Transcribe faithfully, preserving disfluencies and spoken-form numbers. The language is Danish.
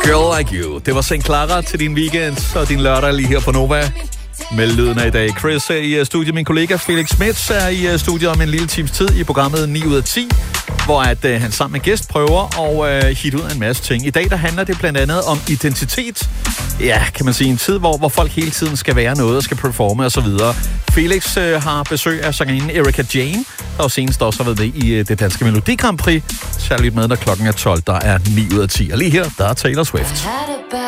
Girl Like You. Det var Saint Clara til din weekend og din lørdag lige her på Nova. Med lyden af i dag. Chris er i studiet. Min kollega Felix Smets er i studiet om en lille times tid i programmet ni ud af ti, hvor at, uh, han sammen med gæst prøver at uh, hit ud af en masse ting. I dag der handler det blandt andet om identitet. Ja, kan man sige en tid, hvor, hvor folk hele tiden skal være noget og skal performe og så videre. Felix uh, har besøg af sangerinden Erika Jane, der jo senest også har været med i uh, det danske Melodi Grand Prix. Særligt med, når klokken er tolv, der er ni ud af ti. Og lige her, der er Taylor Swift.